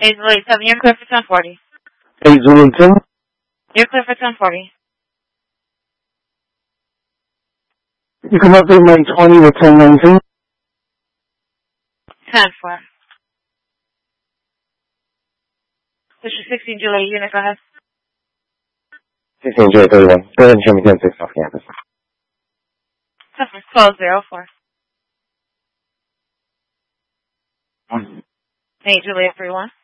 8 Juliet 7, you're clear for 1040. 8 Juliet 7? You're clear for 1040. You can update my 20 with 1019. 10-4. This is 16 Juliet unit, go ahead. 16 Juliet 31. Go ahead and show me 10-6 off campus. 1204. 1. 8 Juliet 31.